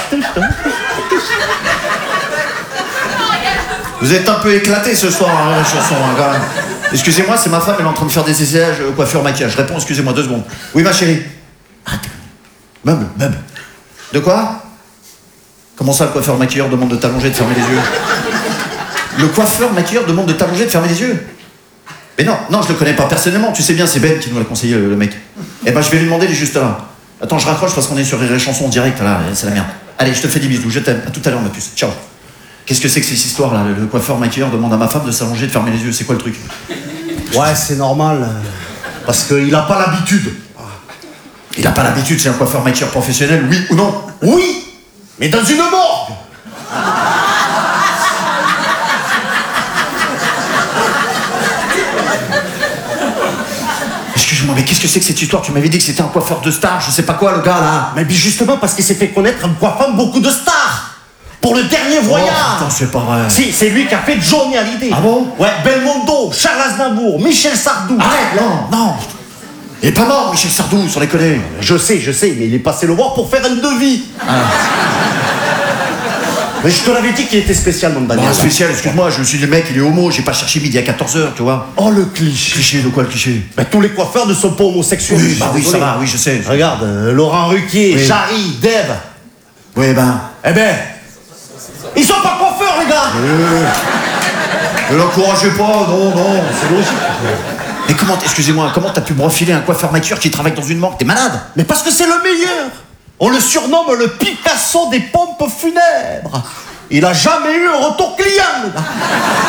Vous êtes un peu éclaté ce soir, hein, la chanson, hein, quand même. Excusez-moi, c'est ma femme, elle est en train de faire des essayages coiffure maquillage. Je réponds, excusez-moi, 2 secondes. Oui, ma chérie. Arrête. Meuble. De quoi? Comment ça, le coiffeur maquilleur demande de t'allonger, de fermer les yeux? Le coiffeur maquilleur demande de t'allonger, de fermer les yeux? Mais non, je le connais pas personnellement. Tu sais bien, c'est Ben qui nous l'a conseillé, le mec. Eh ben, je vais lui demander, il est juste là. Attends, je raccroche parce qu'on est sur Rire et Chanson en direct, là, c'est la merde. Allez, je te fais des bisous, je t'aime. À tout à l'heure, ma puce. Ciao. Qu'est-ce que c'est que cette histoire-là? Le coiffeur maquilleur demande à ma femme de s'allonger, de fermer les yeux. C'est quoi le truc? Ouais, c'est normal. Parce qu'il a pas l'habitude. Il a pas l'habitude, c'est un coiffeur maquilleur professionnel, oui ou non? Oui, mais dans une morgue. Excuse-moi, mais qu'est-ce que c'est que cette histoire? Tu m'avais dit que c'était un coiffeur de star, je sais pas quoi, le gars, là. Mais bien justement parce qu'il s'est fait connaître en coiffant beaucoup de stars. Pour le dernier voyage. Oh, putain, c'est pas vrai. Si, c'est lui qui a fait Johnny Hallyday. Ah bon? Ouais, Belmondo, Charles Aznavour, Michel Sardou. Arrête, non. Il est pas mort, Michel Sardou, sans déconner. Je sais, mais il est passé le voir pour faire un devis. Mais je te l'avais dit qu'il était spécial, mon Daniel. Bon, spécial, excuse-moi, je me suis dit, le mec, il est homo, j'ai pas cherché midi à 14h, tu vois. Oh, le cliché. Cliché, de quoi le cliché? Ben, tous les coiffeurs ne sont pas homosexuels. Oui, bah oui, ça va, oui, je sais. Regarde, Laurent Ruquier, Oui. Jarry, Dave. Oui, ben. Eh ben, ils sont pas coiffeurs, les gars. Ne l'encouragez pas, non, c'est logique. Mais excusez-moi, comment t'as pu me refiler un coiffeur maquilleur qui travaille dans une morgue? T'es malade? Mais parce que c'est le meilleur. On le surnomme le Picasso des pompes funèbres. Il a jamais eu un retour client, le gars.